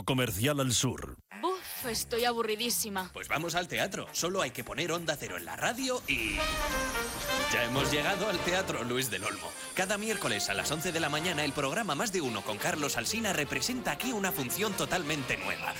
Comercial al Sur. Buf, estoy aburridísima. Pues vamos al teatro. Solo hay que poner Onda Cero en la radio y... Ya hemos llegado al Teatro Luis del Olmo. Cada miércoles a las 11 de la mañana el programa Más de Uno con Carlos Alsina representa aquí una función totalmente nueva.